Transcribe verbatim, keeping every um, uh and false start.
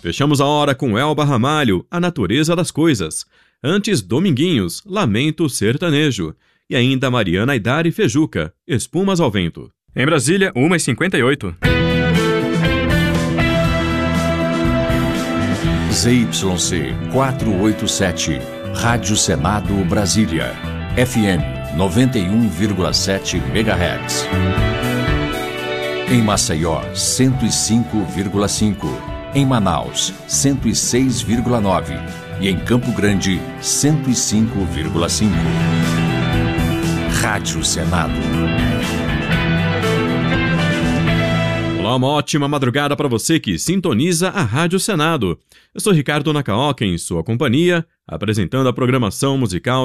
Fechamos a hora com Elba Ramalho, A Natureza das Coisas. Antes, Dominguinhos, Lamento Sertanejo. E ainda Mariana Aidar e Fejuca, Espumas ao Vento. Em Brasília, uma e cinquenta e oito. Z Y C quatrocentos e oitenta e sete, Rádio Senado Brasília, F M noventa e um vírgula sete megahertz. Em Maceió, cento e cinco vírgula cinco. Em Manaus, cento e seis vírgula nove. E em Campo Grande, cento e cinco vírgula cinco. Rádio Senado. Olá, uma ótima madrugada para você que sintoniza a Rádio Senado. Eu sou Ricardo Nakaoka, em sua companhia, apresentando a programação musical